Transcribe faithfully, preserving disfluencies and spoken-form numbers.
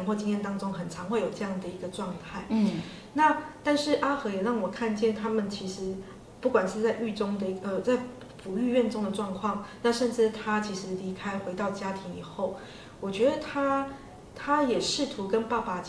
庭或经验当中，很常会有这样的一个状态。 嗯， 那但是阿和也让我看见他们其实不管是在狱中的呃在抚育院中的状况，那甚至他其实离开回到家庭以后，我觉得他他也试图跟爸爸